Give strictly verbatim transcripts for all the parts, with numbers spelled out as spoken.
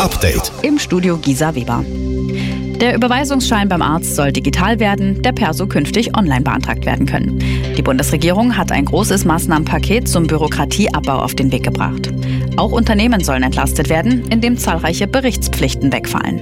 Update. Im Studio Gisa Weber. Der Überweisungsschein beim Arzt soll digital werden, der Perso künftig online beantragt werden können. Die Bundesregierung hat ein großes Maßnahmenpaket zum Bürokratieabbau auf den Weg gebracht. Auch Unternehmen sollen entlastet werden, indem zahlreiche Berichtspflichten wegfallen.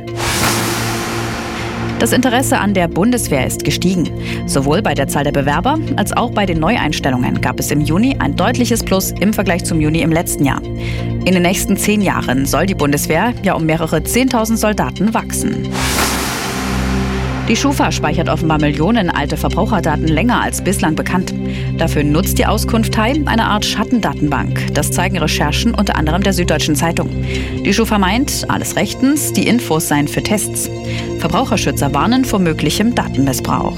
Das Interesse an der Bundeswehr ist gestiegen. Sowohl bei der Zahl der Bewerber als auch bei den Neueinstellungen gab es im Juni ein deutliches Plus im Vergleich zum Juni im letzten Jahr. In den nächsten zehn Jahren soll die Bundeswehr ja um mehrere zehntausend Soldaten wachsen. Die Schufa speichert offenbar Millionen alte Verbraucherdaten länger als bislang bekannt. Dafür nutzt die Auskunftei eine Art Schattendatenbank. Das zeigen Recherchen unter anderem der Süddeutschen Zeitung. Die Schufa meint, alles rechtens, die Infos seien für Tests. Verbraucherschützer warnen vor möglichem Datenmissbrauch.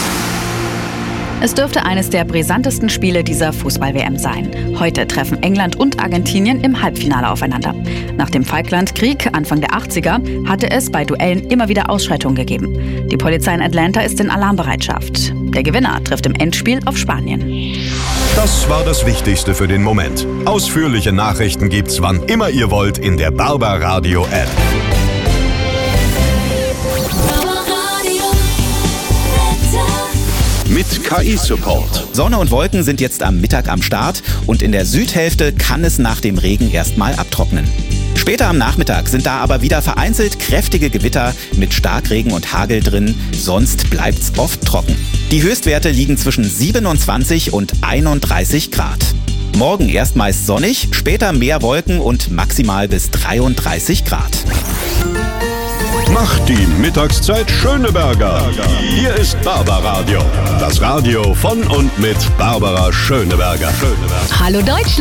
Es dürfte eines der brisantesten Spiele dieser Fußball-W M sein. Heute treffen England und Argentinien im Halbfinale aufeinander. Nach dem Falklandkrieg Anfang der achtziger hatte es bei Duellen immer wieder Ausschreitungen gegeben. Die Polizei in Atlanta ist in Alarmbereitschaft. Der Gewinner trifft im Endspiel auf Spanien. Das war das Wichtigste für den Moment. Ausführliche Nachrichten gibt's wann immer ihr wollt in der Barbaradio App. Mit K I-Support. Sonne und Wolken sind jetzt am Mittag am Start und in der Südhälfte kann es nach dem Regen erstmal abtrocknen. Später am Nachmittag sind da aber wieder vereinzelt kräftige Gewitter mit Starkregen und Hagel drin, sonst bleibt's oft trocken. Die Höchstwerte liegen zwischen siebenundzwanzig und einunddreißig Grad. Morgen erst meist sonnig, später mehr Wolken und maximal bis dreiunddreißig Grad. Macht die Mittagszeit Schöneberger. Hier ist Barbaradio. Das Radio von und mit Barbara Schöneberger. Hallo Deutschland!